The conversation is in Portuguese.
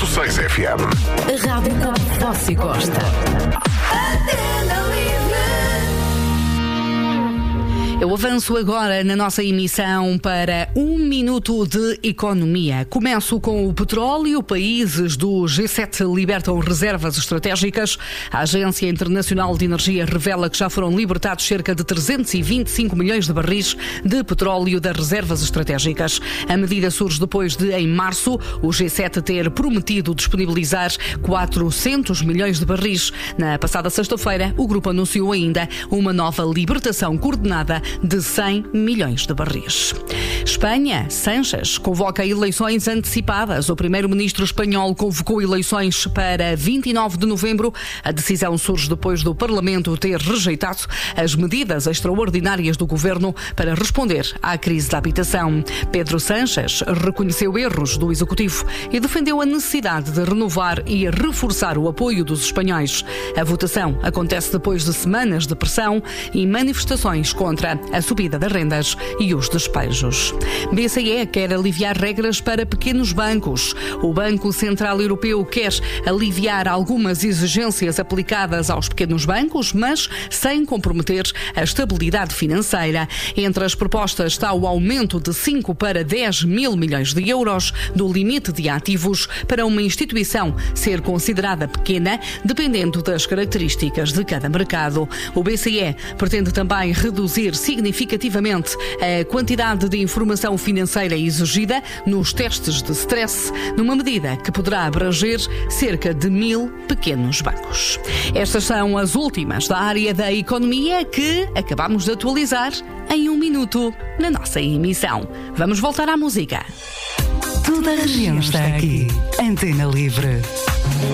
100.6 FM. A rádio como você gosta. Eu avanço agora na nossa emissão para 1 minuto de economia. Começo com o petróleo. Países do G7 libertam reservas estratégicas. A Agência Internacional de Energia revela que já foram libertados cerca de 325 milhões de barris de petróleo das reservas estratégicas. A medida surge depois de, em março, o G7 ter prometido disponibilizar 400 milhões de barris. Na passada sexta-feira, o grupo anunciou ainda uma nova libertação coordenada de 100 milhões de barris. Espanha, Sánchez convoca eleições antecipadas. O primeiro-ministro espanhol convocou eleições para 29 de novembro. A decisão surge depois do Parlamento ter rejeitado as medidas extraordinárias do governo para responder à crise da habitação. Pedro Sánchez reconheceu erros do Executivo e defendeu a necessidade de renovar e reforçar o apoio dos espanhóis. A votação acontece depois de semanas de pressão e manifestações contra a subida das rendas e os despejos. BCE quer aliviar regras para pequenos bancos. O Banco Central Europeu quer aliviar algumas exigências aplicadas aos pequenos bancos, mas sem comprometer a estabilidade financeira. Entre as propostas está o aumento de 5 para 10 mil milhões de euros do limite de ativos para uma instituição ser considerada pequena, dependendo das características de cada mercado. O BCE pretende também reduzir significativamente a quantidade de informação financeira exigida nos testes de stress, numa medida que poderá abranger cerca de 1000 pequenos bancos. Estas são as últimas da área da economia que acabamos de atualizar em 1 minuto na nossa emissão. Vamos voltar à música. Toda a região está aqui. Antena Livre.